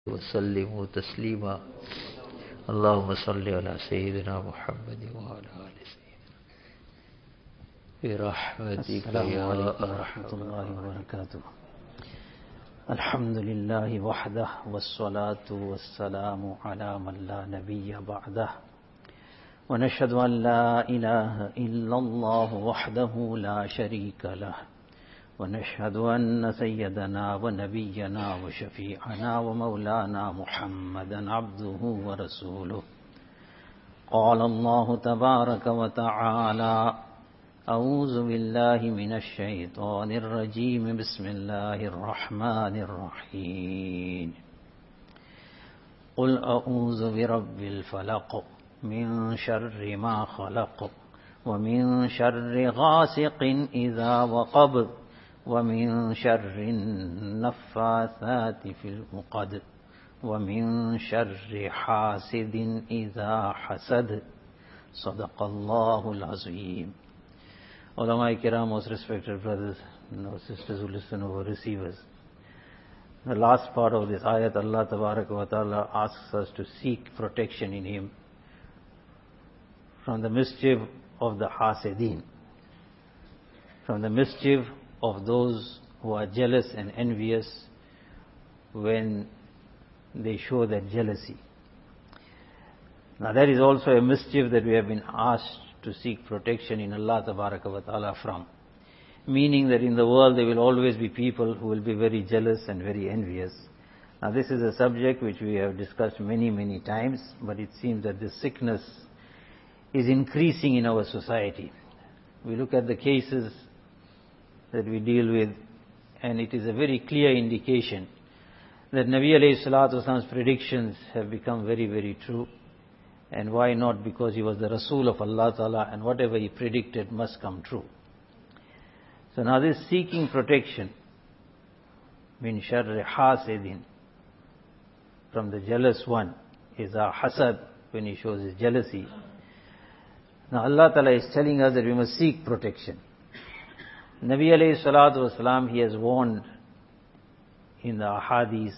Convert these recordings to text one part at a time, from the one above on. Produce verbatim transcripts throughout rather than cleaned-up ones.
وسلموا تسليما اللهم صل على سيدنا محمد وعلى آل سيدنا برحمتك السلام يا عليكم أرحم ورحمة الله وبركاته. الحمد لله وحده والصلاة والسلام على من لا نبي بعده ونشهد أن لا إله إلا الله وحده لا شريك له ونشهد أن سيدنا ونبينا وشفيعنا ومولانا محمدا عبده ورسوله. قال الله تبارك وتعالى: أعوذ بالله من الشيطان الرجيم بسم الله الرحمن الرحيم. قل أعوذ برب الفلق من شر ما خلق ومن شر غاسق إذا وقب ومن شر النفاثات في العقد ومن شر حاسد إذا حسد. صدق الله العظيم. Ulama Kiram, most respected brothers and sisters who listen over receivers. The last part of this ayat, Allah Tabaraka wa Ta'ala asks us to seek protection in Him from the mischief of the hasidin, from the mischief of those who are jealous and envious when they show their jealousy. Now that is also a mischief that we have been asked to seek protection in Allah Tabaraka wa Ta'ala from. Meaning that in the world there will always be people who will be very jealous and very envious. Now this is a subject which we have discussed many, many times, but it seems that this sickness is increasing in our society. We look at the cases that we deal with, and it is a very clear indication that Nabi alayhi salatu wasalam's predictions have become very, very true. And why not? Because he was the Rasul of Allah Ta'ala, and whatever he predicted must come true. So now this seeking protection, min sharri hasidin, from the jealous one, is our hasad, when he shows his jealousy. Now Allah Ta'ala is telling us that we must seek protection. Nabi alayhi salatu wasalam, he has warned in the ahadith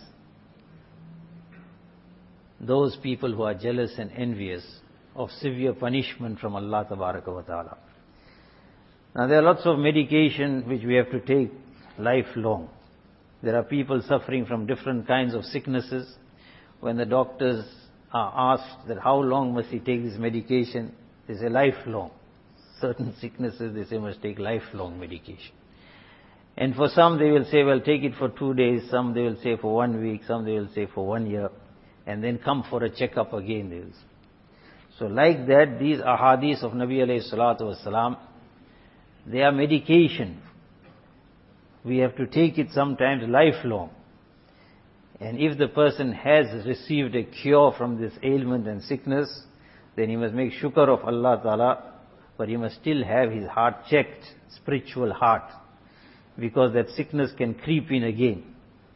those people who are jealous and envious of severe punishment from Allah Tabaraka wa Ta'ala. Now there are lots of medication which we have to take lifelong. There are people suffering from different kinds of sicknesses. When the doctors are asked that how long must he take this medication, they say lifelong. Certain sicknesses they say must take lifelong medication. And for some they will say, well, take it for two days, some they will say for one week, some they will say for one year, and then come for a checkup again, they will say. So like that, these ahadith of Nabi alayhi salatu wasalam, they are medication. We have to take it sometimes lifelong. And if the person has received a cure from this ailment and sickness, then he must make shukr of Allah Ta'ala, but he must still have his heart checked, spiritual heart, because that sickness can creep in again.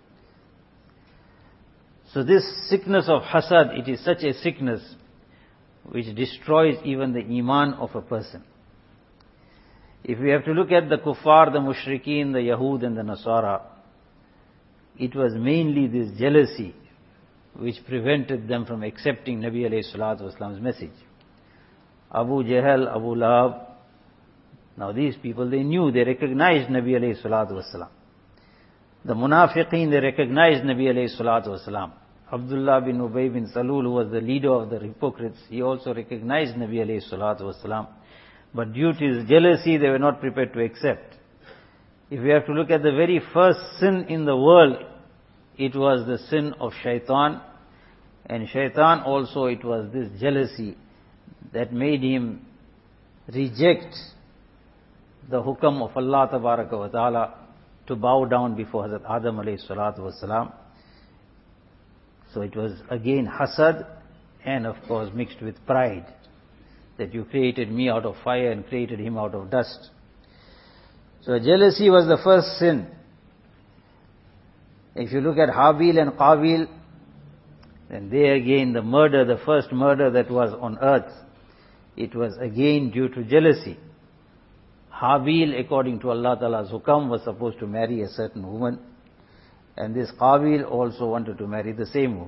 So this sickness of hasad, it is such a sickness which destroys even the iman of a person. If we have to look at the kuffar, the mushrikeen, the Yahud and the Nasara, it was mainly this jealousy which prevented them from accepting Nabi alayhi salatu wasalam's message. Abu Jahl, Abu Lahab, now these people, they knew, they recognized Nabi alayhi salatu wasalam. The munafiqeen, they recognized Nabi alayhi salatu wasalam. Abdullah bin Ubay bin Salul, who was the leader of the hypocrites, he also recognized Nabi alayhi salatu wasalam. But due to his jealousy, they were not prepared to accept. If we have to look at the very first sin in the world, it was the sin of shaitan. And shaitan also, it was this jealousy that made him reject the hukam of Allah Tabaraka wa Ta'ala to bow down before Hazrat Adam alayhi salatu wasalam. So it was again hasad, and of course mixed with pride, that you created me out of fire and created him out of dust. So jealousy was the first sin. If you look at Habil and Qabil, then they again, the murder, the first murder that was on earth, it was again due to jealousy. Habil, according to Allah Ta'ala's hukam, was supposed to marry a certain woman, And this Qabil also wanted to marry the same woman.